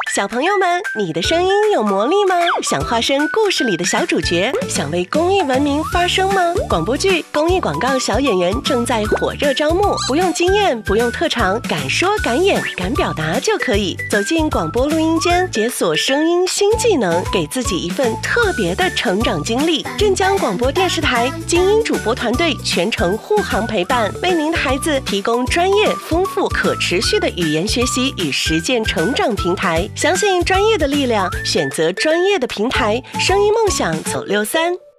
小朋友们，你的声音有魔力吗？想化身故事里的小主角，想为公益文明发声吗？广播剧、公益广告小演员正在火热招募，不用经验，不用特长，敢说敢演敢表达就可以。走进广播录音间，解锁声音新技能，给自己一份特别的成长经历。镇江广播电视台精英主播团队全程护航陪伴，为您的孩子提供专业、丰富、可持续的语言学习与实践成长平台。相信专业的力量，选择专业的平台，声音梦想走63。